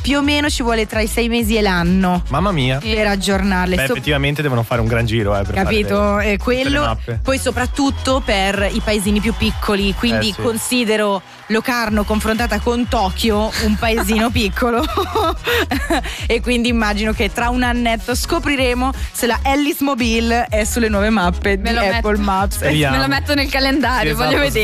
più o meno ci vuole tra i 6 mesi e l'anno. Mamma mia. Per aggiornarle. Beh, effettivamente devono fare un gran giro, per capito? Fare quello. Poi soprattutto per i paesini più piccoli, quindi sì. Considero Locarno confrontata con Tokyo un paesino piccolo e quindi immagino che tra un annetto scopriremo se la Ellis Mobile è sulle nuove mappe di Apple Maps. Me lo metto nel calendario, voglio vedere.